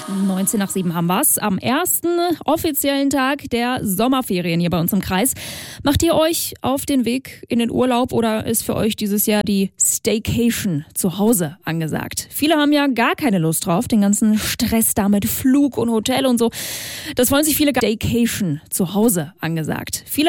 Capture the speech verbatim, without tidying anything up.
neunzehn nach sieben haben wir's. Am ersten offiziellen Tag der Sommerferien hier bei uns im Kreis. Macht ihr euch auf den Weg in den Urlaub oder ist für euch dieses Jahr die Staycation zu Hause angesagt? Viele haben ja gar keine Lust drauf, den ganzen Stress da mit Flug und Hotel und so. Das wollen sich viele Staycation zu Hause angesagt. Viele